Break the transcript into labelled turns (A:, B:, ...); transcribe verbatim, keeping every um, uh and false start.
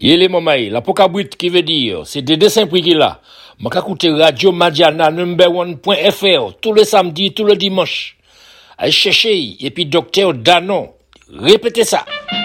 A: Yele mamaï, la pokabrit qui veut dire, c'est des dessins prix qui là. M'a écouter Radio Madiana number one point f r tous les samedis, tous les dimanches. Allez chercher, et puis docteur Danon. Répétez ça.